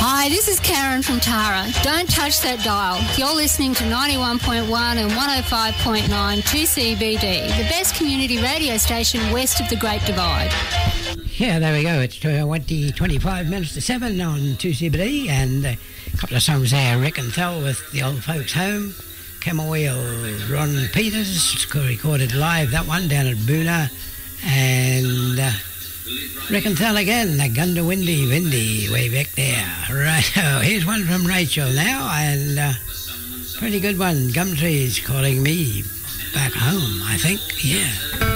Hi, this is Karen from Tara. Don't touch that dial. You're listening to 91.1 and 105.9 2CBD, the best community radio station west of the Great Divide. Yeah, there we go. It's 25 minutes to 7 on 2CBD, and a couple of songs there. Rick and Thel with The Old Folks Home. Camel Wheel, Ron Peters, recorded live, that one, down at Boona. And Rick and Thel again, the Gunda Windy way back there. Right, so here's one from Rachel now, and pretty good one. Gumtree's calling me back home, I think, yeah.